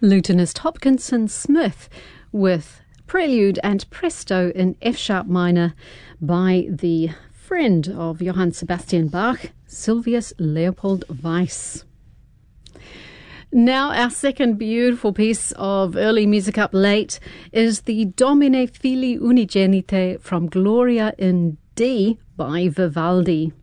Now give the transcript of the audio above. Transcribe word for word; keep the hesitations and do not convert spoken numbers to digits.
Lutenist Hopkinson Smith with Prelude and Presto in F-sharp minor by the friend of Johann Sebastian Bach, Sylvius Leopold Weiss. Now, our second beautiful piece of early music up late is the Domine Filii Unigenite from Gloria in D by Vivaldi.